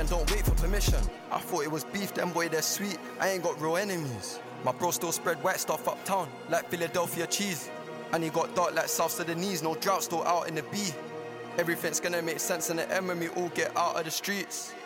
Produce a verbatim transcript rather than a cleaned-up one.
and don't wait for permission. I thought it was beef, them boy they're sweet, I ain't got real enemies. My bro still spread white stuff uptown, like Philadelphia cheese. And he got dark like South Sudanese, no drought still out in the B. Everything's gonna make sense in the end when we all get out of the streets.